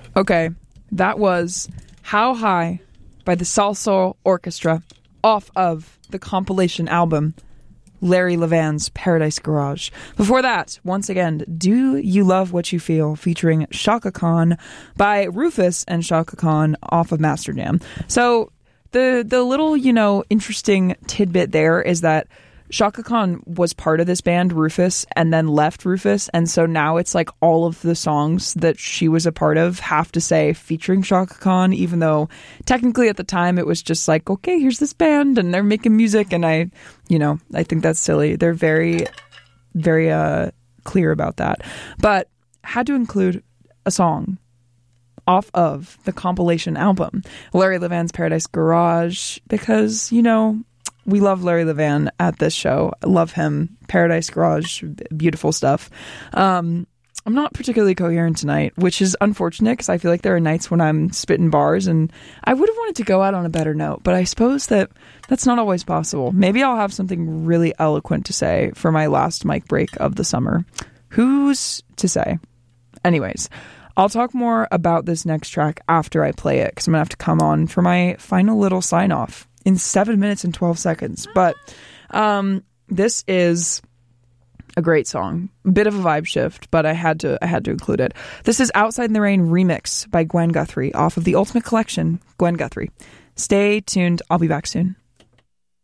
Okay, that was How High by the Salsoul Orchestra off of the compilation album Larry Levan's Paradise Garage. Before that, once again, Do You Love What You Feel featuring Chaka Khan by Rufus and Chaka Khan off of Master Jam. So the little, interesting tidbit there is that Chaka Khan was part of this band, Rufus, and then left Rufus, and so now it's like all of the songs that she was a part of have to say featuring Chaka Khan, even though technically at the time it was just like, okay, here's this band, and they're making music, and I think that's silly. They're very, very clear about that. But had to include a song off of the compilation album, Larry Levan's Paradise Garage, because, we love Larry Levan at this show. I love him. Paradise Garage, beautiful stuff. I'm not particularly coherent tonight, which is unfortunate because I feel like there are nights when I'm spitting bars and I would have wanted to go out on a better note, but I suppose that's not always possible. Maybe I'll have something really eloquent to say for my last mic break of the summer. Who's to say? Anyways, I'll talk more about this next track after I play it because I'm going to have to come on for my final little sign-off in 7 minutes and 12 seconds. But this is a great song. A bit of a vibe shift, but I had to include it. This is Outside in the Rain remix by Gwen Guthrie off of the Ultimate Collection, Gwen Guthrie. Stay tuned. I'll be back soon.